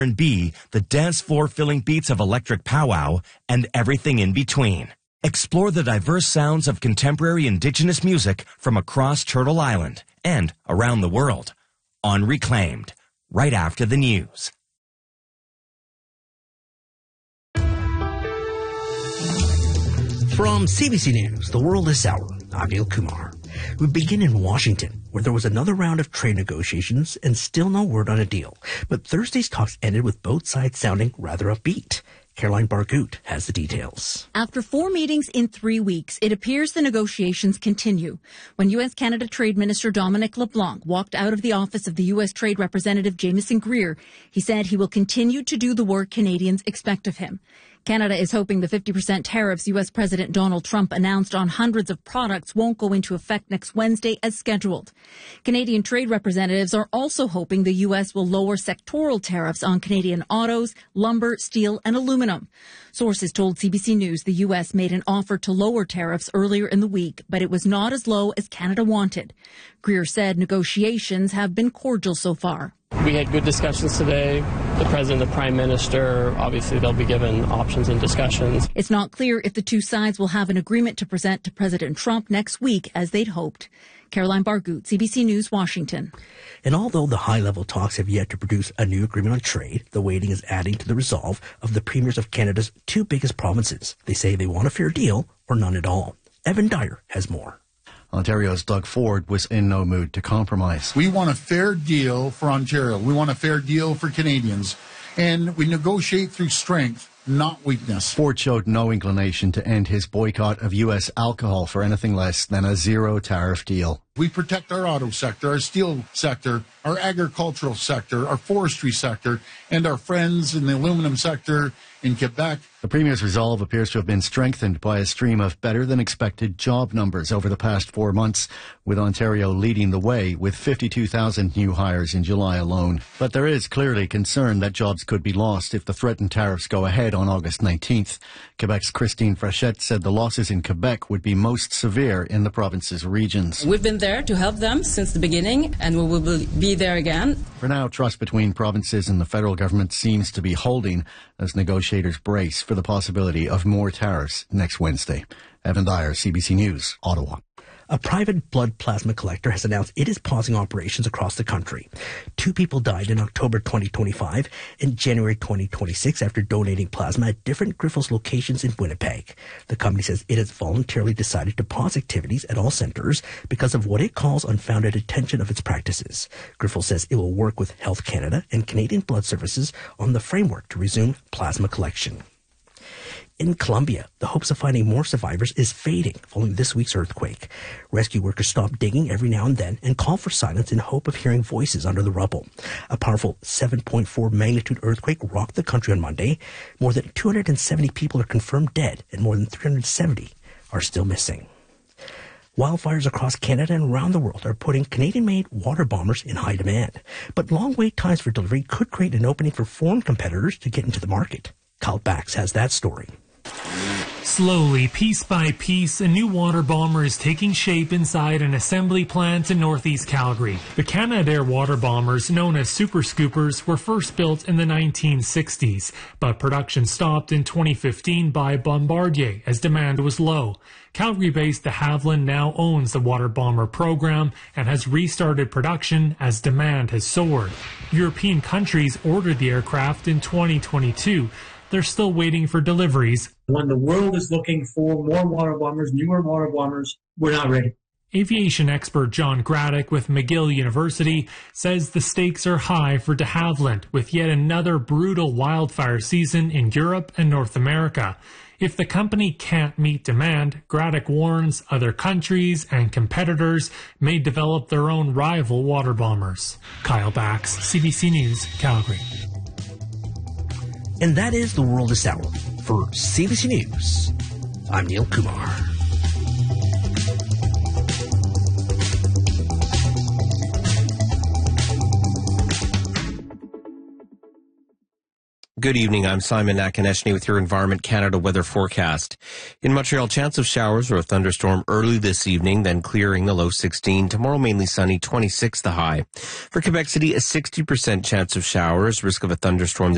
R&B, the dance floor filling beats of electric powwow, and everything in between. Explore the diverse sounds of contemporary indigenous music from across Turtle Island and around the world on Reclaimed, right after the news. From CBC News, The World This Hour, I'm Neil Kumar. We begin in Washington, where there was another round of trade negotiations and still no word on a deal. But Thursday's talks ended with both sides sounding rather upbeat. Caroline Bargout has the details. After 4 meetings in 3 weeks, it appears the negotiations continue. When U.S.-Canada Trade Minister Dominic LeBlanc walked out of the office of the U.S. Trade Representative Jamieson Greer, he said he will continue to do the work Canadians expect of him. Canada is hoping the 50% tariffs U.S. President Donald Trump announced on hundreds of products won't go into effect next Wednesday as scheduled. Canadian trade representatives are also hoping the U.S. will lower sectoral tariffs on Canadian autos, lumber, steel, and aluminum. Sources told CBC News the U.S. made an offer to lower tariffs earlier in the week, but it was not as low as Canada wanted. Greer said negotiations have been cordial so far. We had good discussions today. The President, the Prime Minister, obviously they'll be given options and discussions. It's not clear if the two sides will have an agreement to present to President Trump next week as they'd hoped. Caroline Bargout, CBC News, Washington. And although the high-level talks have yet to produce a new agreement on trade, the waiting is adding to the resolve of the premiers of Canada's two biggest provinces. They say they want a fair deal or none at all. Evan Dyer has more. Ontario's Doug Ford was in no mood to compromise. We want a fair deal for Ontario. We want a fair deal for Canadians. And we negotiate through strength, not weakness. Ford showed no inclination to end his boycott of U.S. alcohol for anything less than a zero-tariff deal. We protect our auto sector, our steel sector, our agricultural sector, our forestry sector, and our friends in the aluminum sector in Quebec. The Premier's resolve appears to have been strengthened by a stream of better-than-expected job numbers over the past 4 months, with Ontario leading the way with 52,000 new hires in July alone. But there is clearly concern that jobs could be lost if the threatened tariffs go ahead on August 19th. Quebec's Christine Frechette said the losses in Quebec would be most severe in the province's regions. We've been there to help them since the beginning, and we will be there again. For now, trust between provinces and the federal government seems to be holding as negotiators brace for the possibility of more tariffs next Wednesday. Evan Dyer, CBC News, Ottawa. A private blood plasma collector has announced it is pausing operations across the country. 2 people died in October 2025 and January 2026 after donating plasma at different Grifols locations in Winnipeg. The company says it has voluntarily decided to pause activities at all centres because of what it calls unfounded attention of its practices. Grifols says it will work with Health Canada and Canadian Blood Services on the framework to resume plasma collection. In Colombia, the hopes of finding more survivors is fading following this week's earthquake. Rescue workers stop digging every now and then and call for silence in hope of hearing voices under the rubble. A powerful 7.4 magnitude earthquake rocked the country on Monday. More than 270 people are confirmed dead and more than 370 are still missing. Wildfires across Canada and around the world are putting Canadian-made water bombers in high demand. But long wait times for delivery could create an opening for foreign competitors to get into the market. Kyle Bax has that story. Slowly, piece by piece, a new water bomber is taking shape inside an assembly plant in northeast Calgary. The Canadair water bombers, known as Super Scoopers, were first built in the 1960s, but production stopped in 2015 by Bombardier as demand was low. Calgary-based de Havilland now owns the water bomber program and has restarted production as demand has soared. European countries ordered the aircraft in 2022. They're still waiting for deliveries. When the world is looking for more water bombers, newer water bombers, we're not ready. Aviation expert John Graddick with McGill University says the stakes are high for de Havilland with yet another brutal wildfire season in Europe and North America. If the company can't meet demand, Graddick warns other countries and competitors may develop their own rival water bombers. Kyle Bax, CBC News, Calgary. And that is The World This Hour. For CBC News, I'm Neil Kumar. Good evening. I'm Simon Nakaneshny with your Environment Canada weather forecast. In Montreal, chance of showers or a thunderstorm early this evening, then clearing, the low 16. Tomorrow, mainly sunny, 26 the high. For Quebec City, a 60% chance of showers, risk of a thunderstorm